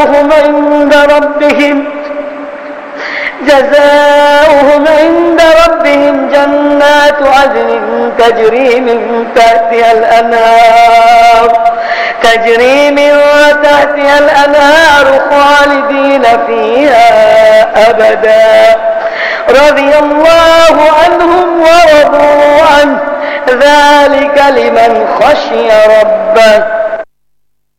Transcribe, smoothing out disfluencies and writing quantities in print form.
جزاؤهم عند ربهم جنات عدن تجري من تحتها الأنهار خالدين فيها أبدا رضي الله عنهم ورضوا عنه ذلك لمن خشي ربه